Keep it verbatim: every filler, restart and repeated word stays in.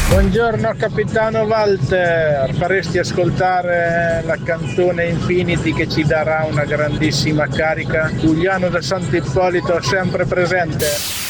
Buongiorno capitano Walter, faresti ascoltare la canzone Infinity che ci darà una grandissima carica? Giuliano da Sant'Ippolito sempre presente.